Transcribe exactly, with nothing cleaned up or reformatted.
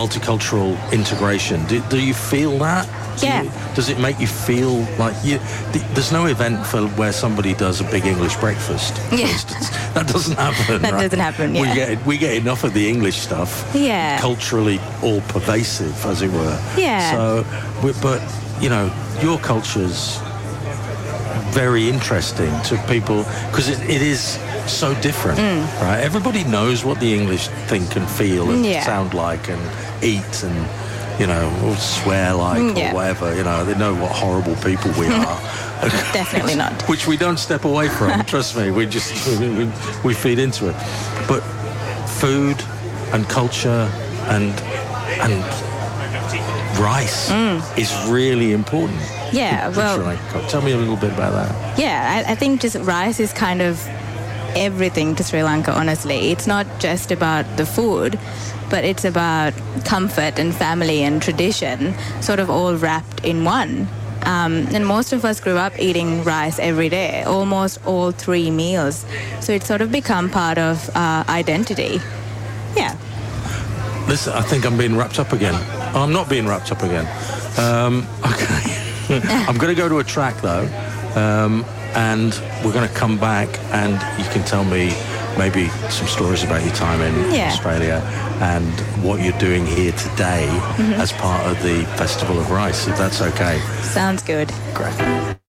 multicultural integration. Do, do you feel that? Do Yeah. you, does it make you feel like you? Th- there's no event for where somebody does a big English breakfast. For Yeah. instance. That doesn't happen. That right? doesn't happen, yeah. We get we get enough of the English stuff. Yeah. Culturally all pervasive, as it were. Yeah. So, we- but you know, your culture's very interesting to people because it, it is so different, right? Everybody knows what the English think and feel and Yeah. sound like and eat and, you know, or swear like Mm, yeah. or whatever. You know, they know what horrible people we are. Definitely not. Which we don't step away from, trust me. We just, we, we, we feed into it. But food and culture and, and rice is really important. Yeah, well, Culturally. Tell me a little bit about that. yeah, I, I think just rice is kind of everything to Sri Lanka, honestly. It's not just about the food, but it's about comfort and family and tradition, sort of all wrapped in one. Um, and most of us grew up eating rice every day, almost all three meals. So it's sort of become part of our identity. Yeah. Listen, I think I'm being wrapped up again. Oh, I'm not being wrapped up again. Um, okay. I'm going to go to a track, though, um, and we're going to come back and you can tell me maybe some stories about your time in Yeah. Australia and what you're doing here today as part of the Festival of Rice, if that's okay. Sounds good. Great.